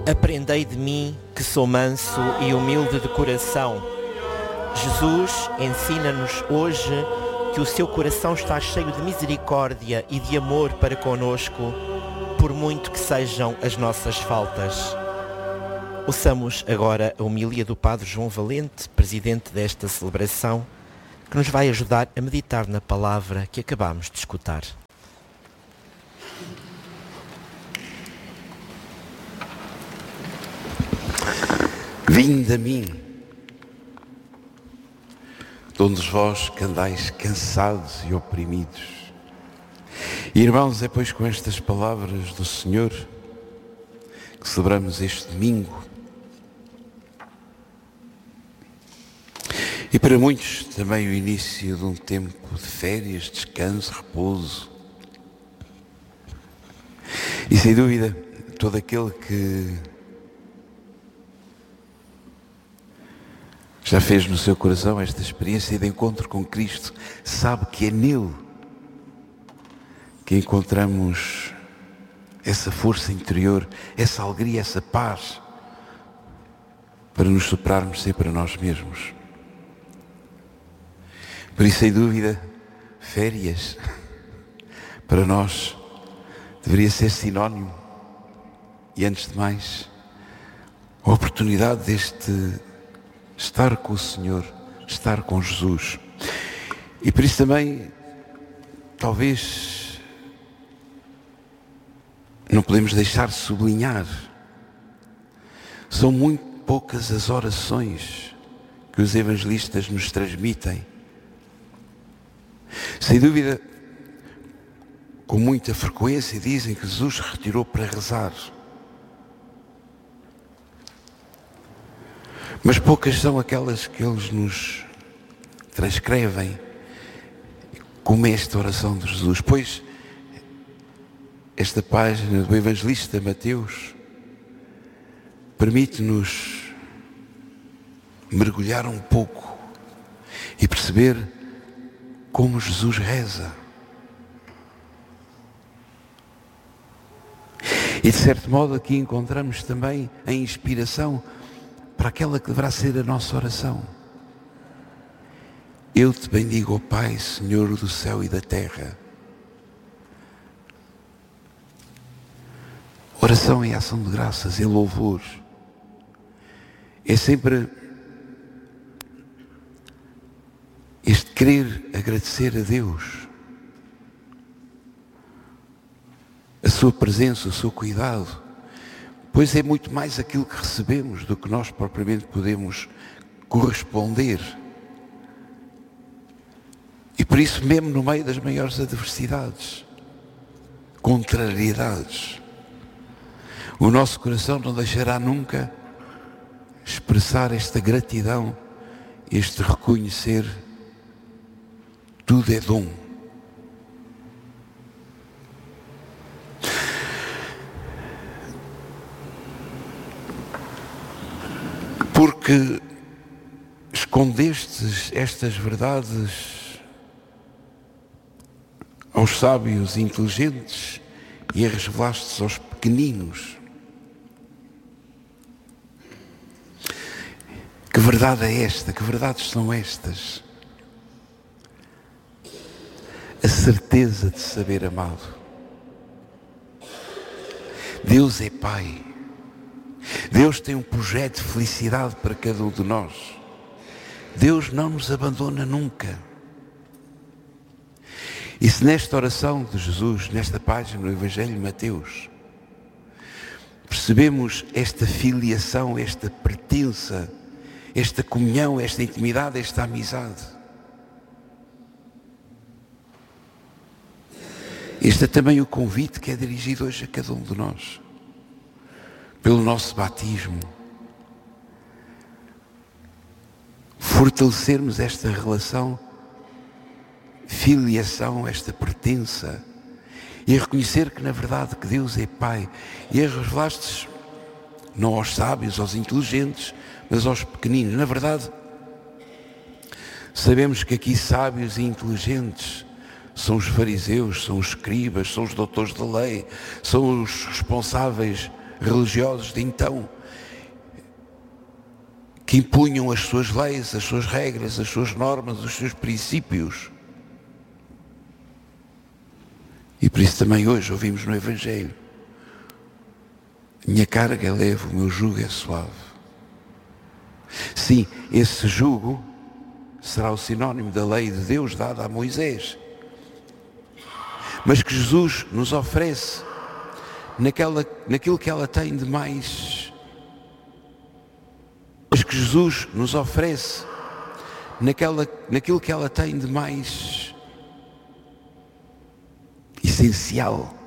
Aprendei de mim, que sou manso e humilde de coração. Jesus ensina-nos hoje que o seu coração está cheio de misericórdia e de amor para conosco, por muito que sejam as nossas faltas. Ouçamos agora a homilia do Padre João Valente, presidente desta celebração, que nos vai ajudar a meditar na palavra que acabamos de escutar. Vinde a mim, todos vós que andais cansados e oprimidos. Irmãos, é pois com estas palavras do Senhor que celebramos este domingo. E para muitos também o início de um tempo de férias, descanso, repouso. E sem dúvida, todo aquele que já fez no seu coração esta experiência de encontro com Cristo, sabe que é nele que encontramos essa força interior, essa alegria, essa paz, para nos superarmos sempre a nós mesmos. Por isso, sem dúvida, férias, para nós, deveria ser sinónimo, e antes de mais, a oportunidade deste estar com o Senhor, estar com Jesus. E por isso também, talvez, não podemos deixar de sublinhar, são muito poucas as orações que os evangelistas nos transmitem. Sem dúvida, com muita frequência dizem que Jesus retirou para rezar. Mas poucas são aquelas que eles nos transcrevem como esta oração de Jesus. Pois esta página do evangelista Mateus permite-nos mergulhar um pouco e perceber como Jesus reza. E de certo modo aqui encontramos também a inspiração para aquela que deverá ser a nossa oração. Eu te bendigo, ó Pai, Senhor do céu e da terra. Oração é ação de graças, é louvor. É sempre este querer agradecer a Deus a sua presença, o seu cuidado, pois é muito mais aquilo que recebemos do que nós propriamente podemos corresponder. E por isso, mesmo no meio das maiores adversidades, contrariedades, o nosso coração não deixará nunca expressar esta gratidão, este reconhecer tudo é dom. Porque escondestes estas verdades aos sábios e inteligentes e as revelastes aos pequeninos. Que verdade é esta? Que verdades são estas? A certeza de saber amado. Deus é Pai. Deus tem um projeto de felicidade para cada um de nós. Deus não nos abandona nunca. E se nesta oração de Jesus, nesta página do Evangelho de Mateus, percebemos esta filiação, esta pertença, esta comunhão, esta intimidade, esta amizade, este é também o convite que é dirigido hoje a cada um de nós, pelo nosso batismo. Fortalecermos esta relação, filiação, esta pertença, e a reconhecer que na verdade que Deus é Pai, e a revelaste não aos sábios, aos inteligentes, mas aos pequeninos. Na verdade, sabemos que aqui sábios e inteligentes são os fariseus, são os escribas, são os doutores da lei, são os responsáveis religiosos de então, que impunham as suas leis, as suas regras, as suas normas, os seus princípios. E por isso também hoje ouvimos no Evangelho: minha carga é leve, o meu jugo é suave. Sim, esse jugo será o sinónimo da lei de Deus dada a Moisés, mas que Jesus nos oferece naquilo que ela tem de mais, naquilo que ela tem de mais essencial,